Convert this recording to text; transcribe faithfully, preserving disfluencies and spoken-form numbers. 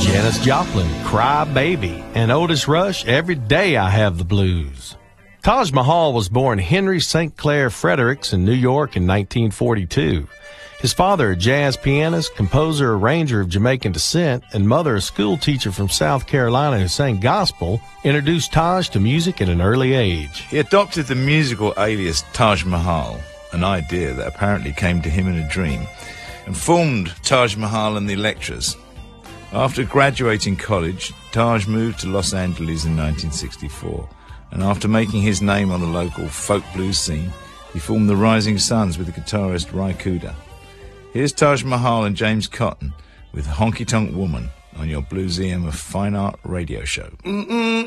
Janis Joplin, Cry Baby, and Otis Rush, Every Day I Have the Blues. Taj Mahal was born Henry Saint Clair Fredericks in New York in nineteen forty-two. His father, a jazz pianist, composer, arranger of Jamaican descent, and mother, a school teacher from South Carolina who sang gospel, introduced Taj to music at an early age. He adopted the musical alias Taj Mahal, an idea that apparently came to him in a dream, and formed Taj Mahal and the Electras. After graduating college, Taj moved to Los Angeles in nineteen sixty-four, and after making his name on the local folk blues scene, he formed the Rising Suns with the guitarist Ry Cooder. Here's Taj Mahal and James Cotton with Honky Tonk Woman on your Blueseum of Fine Art radio show. Mm-mm.